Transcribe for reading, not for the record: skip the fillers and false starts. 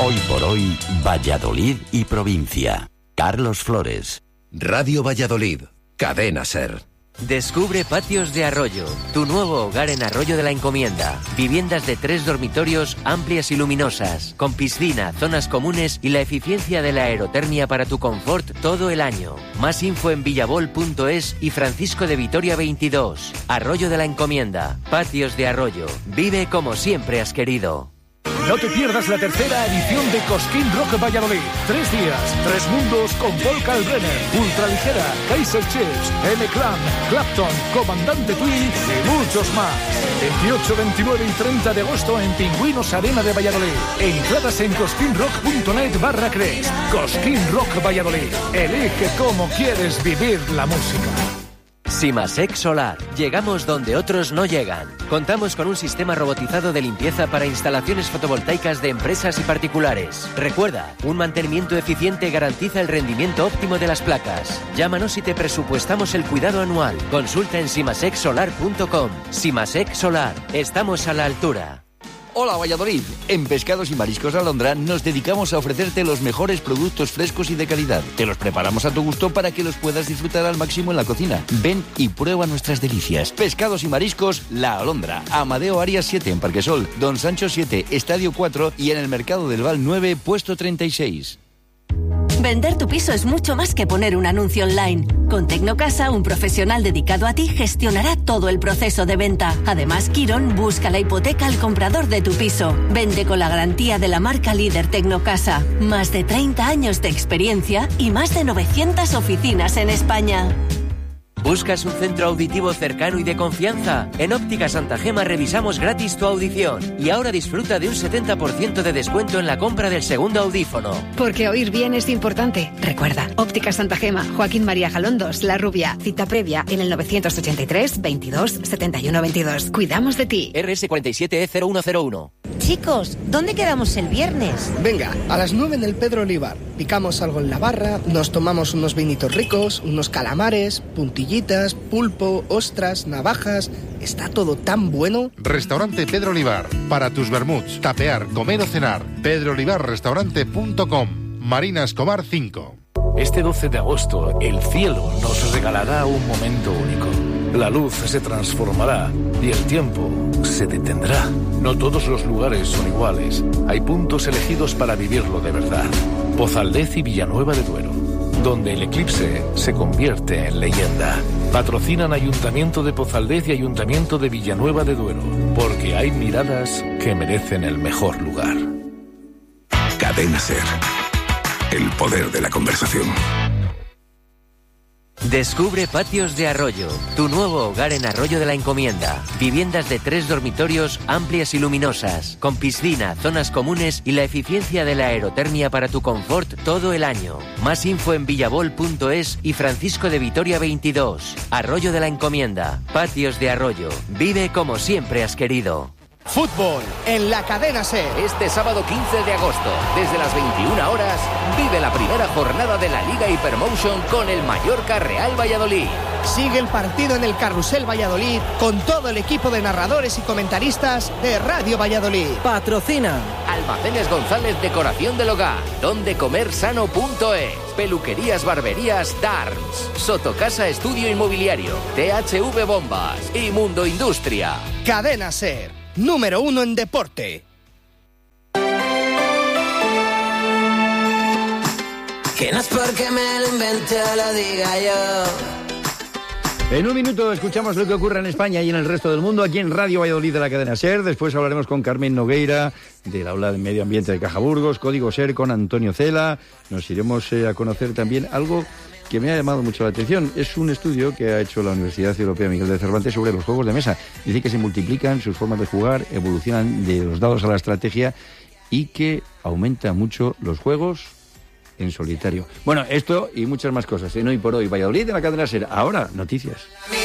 Hoy por hoy, Valladolid y provincia. Carlos Flores. Radio Valladolid, Cadena SER. Descubre Patios de Arroyo, tu nuevo hogar en Arroyo de la Encomienda. Viviendas de 3 dormitorios amplias y luminosas, con piscina, zonas comunes y la eficiencia de la aerotermia para tu confort todo el año. Más info en villabol.es y Francisco de Vitoria 22. Arroyo de la Encomienda, Patios de Arroyo. Vive como siempre has querido. No te pierdas la tercera edición de Cosquín Rock Valladolid. 3 días, 3 mundos con Paul Kalbrenner, Ultraligera, Kaiser Chiefs, M-Clan, Clapton, Comandante Tweed y muchos más. 28, 29 y 30 de agosto en Pingüinos Arena de Valladolid. Entradas en cosquinrock.net/Cres. Cosquín Rock Valladolid. Elige cómo quieres vivir la música. Simasec Solar. Llegamos donde otros no llegan. Contamos con un sistema robotizado de limpieza para instalaciones fotovoltaicas de empresas y particulares. Recuerda, un mantenimiento eficiente garantiza el rendimiento óptimo de las placas. Llámanos y te presupuestamos el cuidado anual. Consulta en simasecsolar.com. Simasec Solar. Estamos a la altura. Hola Valladolid, en Pescados y Mariscos Alondra nos dedicamos a ofrecerte los mejores productos frescos y de calidad. Te los preparamos a tu gusto para que los puedas disfrutar al máximo en la cocina. Ven y prueba nuestras delicias. Pescados y Mariscos La Alondra, Amadeo Arias 7 en Parquesol, Don Sancho 7, Estadio 4 y en el Mercado del Val 9, puesto 36. Vender tu piso es mucho más que poner un anuncio online. Con Tecnocasa, un profesional dedicado a ti gestionará todo el proceso de venta. Además, Quirón busca la hipoteca al comprador de tu piso. Vende con la garantía de la marca líder Tecnocasa. Más de 30 años de experiencia y más de 900 oficinas en España. ¿Buscas un centro auditivo cercano y de confianza? En Óptica Santa Gema revisamos gratis tu audición y ahora disfruta de un 70% de descuento en la compra del segundo audífono. Porque oír bien es importante. Recuerda, Óptica Santa Gema, Joaquín María Jalondos, La Rubia. Cita previa en el 983 22 71 22. Cuidamos de ti. RS47E0101. Chicos, ¿dónde quedamos el viernes? Venga, a las 9 en el Pedro Olivar. Picamos algo en la barra, nos tomamos unos vinitos ricos, unos calamares, puntillitas, pulpo, ostras, navajas. Está todo tan bueno. Restaurante Pedro Olivar. Para tus vermuts, tapear, comer o cenar. pedroolivarrestaurante.com. Marina Escobar 5. Este 12 de agosto, el cielo nos regalará un momento único. La luz se transformará y el tiempo se detendrá. No todos los lugares son iguales. Hay puntos elegidos para vivirlo de verdad. Pozaldez y Villanueva de Duero, donde el eclipse se convierte en leyenda. Patrocinan Ayuntamiento de Pozaldez y Ayuntamiento de Villanueva de Duero, porque hay miradas que merecen el mejor lugar. Cadena SER. El poder de la conversación. Descubre Patios de Arroyo, tu nuevo hogar en Arroyo de la Encomienda. Viviendas de 3 dormitorios amplias y luminosas, con piscina, zonas comunes y la eficiencia de la aerotermia para tu confort todo el año. Más info en villabol.es y Francisco de Vitoria 22. Arroyo de la Encomienda, Patios de Arroyo. Vive como siempre has querido. Fútbol en la Cadena SER. Este sábado 15 de agosto, desde las 21 horas, vive la primera jornada de la Liga Hypermotion con el Mallorca Real Valladolid. Sigue el partido en el Carrusel Valladolid con todo el equipo de narradores y comentaristas de Radio Valladolid. Patrocina Almacenes González Decoración del Hogar, dondecomersano.es, Peluquerías Barberías Darms, Sotocasa Estudio Inmobiliario, THV Bombas y Mundo Industria. Cadena SER, número 1 en deporte. Que no es porque me lo invente o lo diga yo. En un minuto escuchamos lo que ocurre en España y en el resto del mundo aquí en Radio Valladolid de la cadena SER. Después hablaremos con Carmen Nogueira del Aula de Medio Ambiente de Caja Burgos, Código SER con Antonio Cela. Nos iremos a conocer también algo que me ha llamado mucho la atención. Es un estudio que ha hecho la Universidad Europea Miguel de Cervantes sobre los juegos de mesa. Dice que se multiplican sus formas de jugar, evolucionan de los dados a la estrategia y que aumenta mucho los juegos en solitario. Bueno, esto y muchas más cosas en Hoy por Hoy Valladolid de la cadena SER. Ahora, noticias.